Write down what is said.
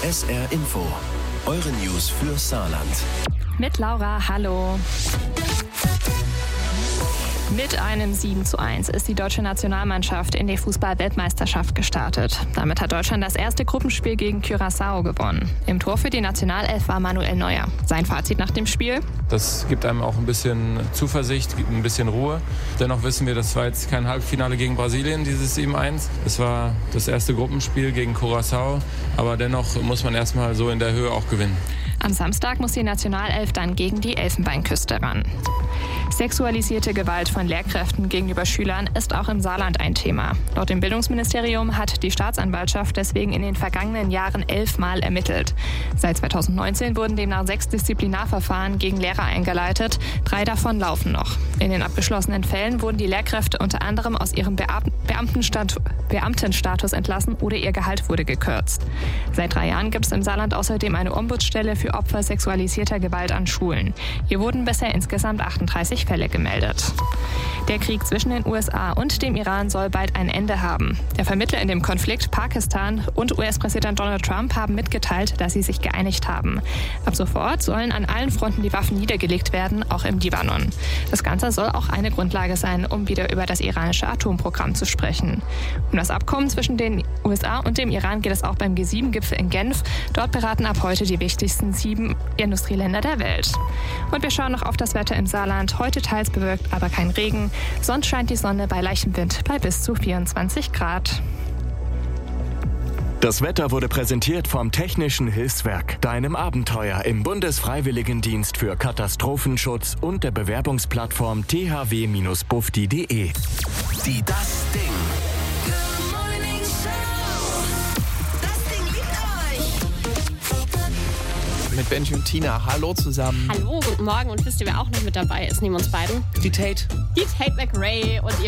SR Info, eure News für Saarland. Mit Laura, hallo. Mit einem 7:1 ist die deutsche Nationalmannschaft in die Fußball-Weltmeisterschaft gestartet. Damit hat Deutschland das erste Gruppenspiel gegen Curaçao gewonnen. Im Tor für die Nationalelf war Manuel Neuer. Sein Fazit nach dem Spiel? Das gibt einem auch ein bisschen Zuversicht, gibt ein bisschen Ruhe. Dennoch wissen wir, das war jetzt kein Halbfinale gegen Brasilien, dieses 7:1. Es war das erste Gruppenspiel gegen Curaçao, aber dennoch muss man erstmal so in der Höhe auch gewinnen. Am Samstag muss die Nationalelf dann gegen die Elfenbeinküste ran. Sexualisierte Gewalt von Lehrkräften gegenüber Schülern ist auch im Saarland ein Thema. Laut dem Bildungsministerium hat die Staatsanwaltschaft deswegen in den vergangenen Jahren 11 Mal ermittelt. Seit 2019 wurden demnach 6 Disziplinarverfahren gegen Lehrer eingeleitet. 3 davon laufen noch. In den abgeschlossenen Fällen wurden die Lehrkräfte unter anderem aus ihrem Beamtenstatus entlassen oder ihr Gehalt wurde gekürzt. Seit 3 Jahren gibt es im Saarland außerdem eine Ombudsstelle für Opfer sexualisierter Gewalt an Schulen. Hier wurden bisher insgesamt 38 Fälle gemeldet. Der Krieg zwischen den USA und dem Iran soll bald ein Ende haben. Der Vermittler in dem Konflikt, Pakistan und US-Präsident Donald Trump, haben mitgeteilt, dass sie sich geeinigt haben. Ab sofort sollen an allen Fronten die Waffen niedergelegt werden, auch im Libanon. Das Ganze soll auch eine Grundlage sein, um wieder über das iranische Atomprogramm zu sprechen. Um das Abkommen zwischen den USA und dem Iran geht es auch beim G7-Gipfel in Genf. Dort beraten ab heute die wichtigsten 7 Industrieländer der Welt. Und wir schauen noch auf das Wetter im Saarland. Heute teils bewölkt, aber kein Regen. Sonst scheint die Sonne bei leichtem Wind bei bis zu 24 Grad. Das Wetter wurde präsentiert vom Technischen Hilfswerk, deinem Abenteuer im Bundesfreiwilligendienst für Katastrophenschutz und der Bewerbungsplattform thw-bufdi.de. Die Das Ding. Mit Benji und Tina. Hallo zusammen. Hallo, guten Morgen. Und wisst ihr, wer auch noch mit dabei ist neben uns beiden? Die Tate. Die Tate McRae und ihr